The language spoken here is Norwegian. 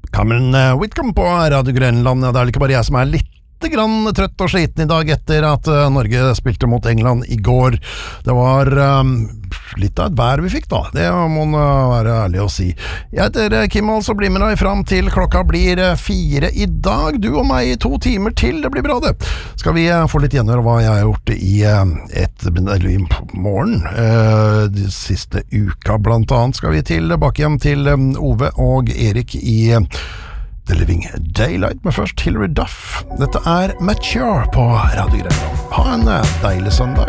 Cameron Whitcomb på Radio Grønland. Det er ikke bare jeg som litt grann trøtt og sliten i dag etter at Norge spilte mot England i går. Det var litt av et vær vi fikk da, det må man være ærlig å si. Jeg heter Kim, altså blir med deg fram til klokka blir 4 i dag. Du og meg i 2 timer til, det blir bra det. Skal vi få litt gjenhør hva jeg har gjort i morgen, de siste uka blant annet, skal vi tilbake hjem til Ove og Erik i The Living Daylight, men først Hilary Duff. Dette Mature på Radio Grønland. Ha en deilig søndag.